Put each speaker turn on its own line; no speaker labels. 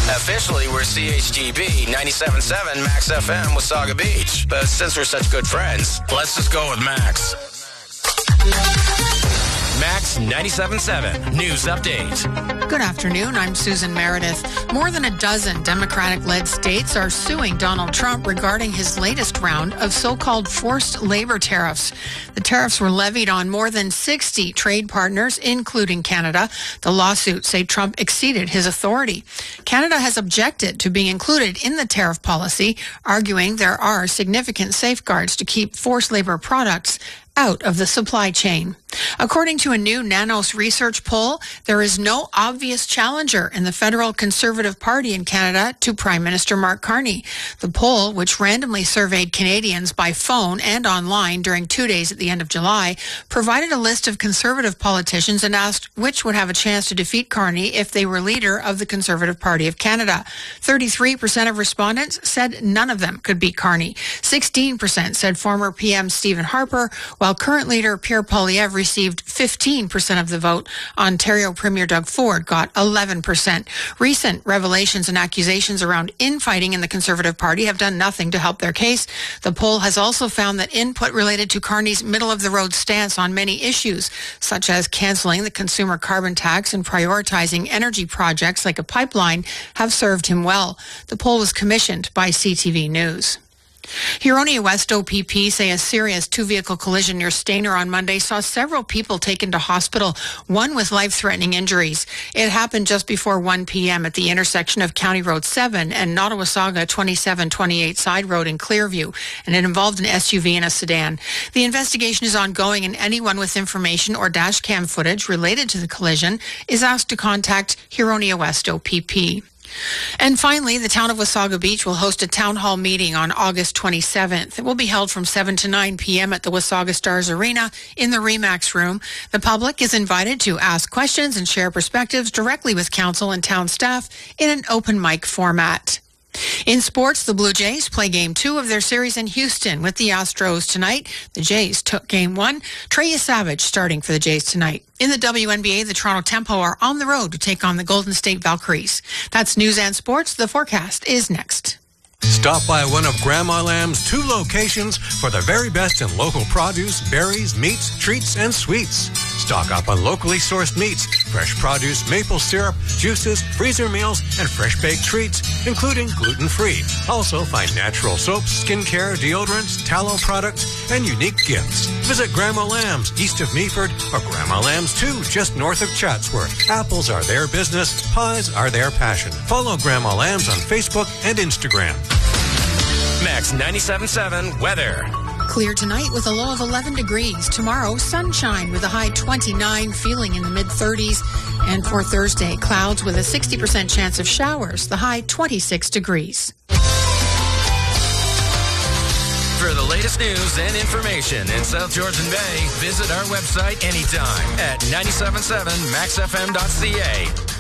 Officially, we're CHGB 97.7 Max FM Wasaga Beach. But since we're such good friends, let's just go with Max. Max 97.7 News Update.
Good afternoon. I'm Susan Meredith. More than a dozen Democratic-led states are suing Donald Trump regarding his latest round of so-called forced labor tariffs. The tariffs were levied on more than 60 trade partners, including Canada. The lawsuits say Trump exceeded his authority. Canada has objected to being included in the tariff policy, arguing there are significant safeguards to keep forced labor products out of the supply chain. According to a new Nanos research poll, there is no obvious challenger in the federal Conservative Party in Canada to Prime Minister Mark Carney. The poll, which randomly surveyed Canadians by phone and online during 2 days at the end of July, provided a list of Conservative politicians and asked which would have a chance to defeat Carney if they were leader of the Conservative Party of Canada. 33% of respondents said none of them could beat Carney. 16% said former PM Stephen Harper, while current leader Pierre Poilievre received 15% of the vote. Ontario Premier Doug Ford got 11%. Recent revelations and accusations around infighting in the Conservative Party have done nothing to help their case. The poll has also found that input related to Carney's middle-of-the-road stance on many issues, such as cancelling the consumer carbon tax and prioritizing energy projects like a pipeline, have served him well. The poll was commissioned by CTV News. Huronia West OPP say a serious two-vehicle collision near Stayner on Monday saw several people taken to hospital, one with life-threatening injuries. It happened just before 1 p.m. at the intersection of County Road 7 and Nottawasaga 2728 Side Road in Clearview, and it involved an SUV and a sedan. The investigation is ongoing, and anyone with information or dash cam footage related to the collision is asked to contact Huronia West OPP. And finally, the town of Wasaga Beach will host a town hall meeting on August 27th. It will be held from 7 to 9 p.m. at the Wasaga Stars Arena in the Remax Room. The public is invited to ask questions and share perspectives directly with council and town staff in an open mic format. In sports, the Blue Jays play Game 2 of their series in Houston with the Astros tonight. The Jays took Game 1. Trey Savage starting for the Jays tonight. In the WNBA, the Toronto Tempo are on the road to take on the Golden State Valkyries. That's news and sports. The forecast is next.
Stop by one of Grandma Lamb's 2 locations for the very best in local produce, berries, meats, treats, and sweets. Stock up on locally sourced meats, fresh produce, maple syrup, juices, freezer meals, and fresh baked treats, including gluten-free. Also find natural soaps, skincare, deodorants, tallow products, and unique gifts. Visit Grandma Lamb's east of Meaford or Grandma Lamb's 2 just north of Chatsworth. Apples are their business, pies are their passion. Follow Grandma Lamb's on Facebook and Instagram.
Max 97.7 weather.
Clear tonight with a low of 11 degrees. Tomorrow, sunshine with a high 29, feeling in the mid-30s. And for Thursday, clouds with a 60% chance of showers, the high 26 degrees.
For the latest news and information in South Georgian Bay, visit our website anytime at 97.7maxfm.ca.